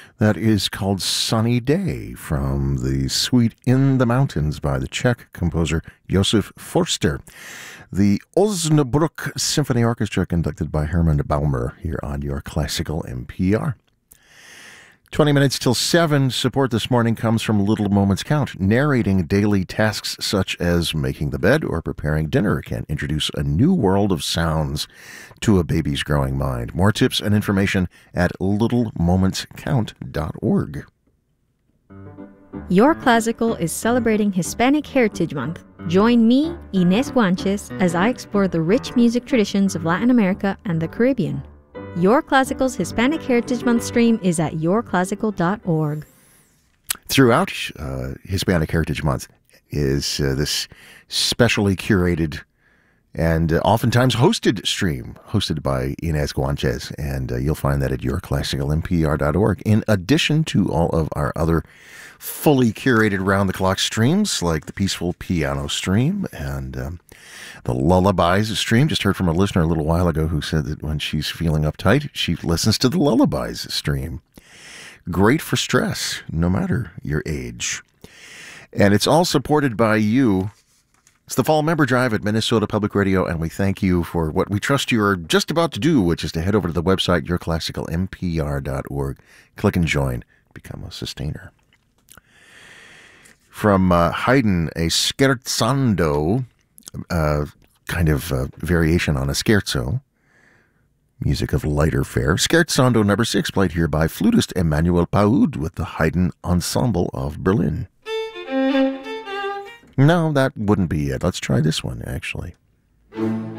That is called Sunny Day from the suite In the Mountains by the Czech composer Josef Forster. The Osnabrück Symphony Orchestra conducted by Hermann Baumer here on your Classical NPR. 20 minutes till 7. Support this morning comes from Little Moments Count. Narrating daily tasks such as making the bed or preparing dinner can introduce a new world of sounds to a baby's growing mind. More tips and information at littlemomentscount.org. Your Classical is celebrating Hispanic Heritage Month. Join me, Inés Guanches, as I explore the rich music traditions of Latin America and the Caribbean. Your Classical's Hispanic Heritage Month stream is at yourclassical.org. Throughout Hispanic Heritage Month is this specially curated and oftentimes hosted stream, hosted by Inés Guanches, and you'll find that at yourclassicalnpr.org. In addition to all of our other fully curated round-the-clock streams, like the Peaceful Piano stream and the Lullabies stream. Just heard from a listener a little while ago who said that when she's feeling uptight, she listens to the Lullabies stream. Great for stress, no matter your age. And it's all supported by you. It's the Fall Member Drive at Minnesota Public Radio, and we thank you for what we trust you are just about to do, which is to head over to the website, yourclassicalnpr.org. Click and join. Become a sustainer. From Haydn, a scherzando, kind of variation on a scherzo, music of lighter fare. Scherzando number 6, played here by flutist Emmanuel Paud with the Haydn Ensemble of Berlin. No, that wouldn't be it. Let's try this one, actually.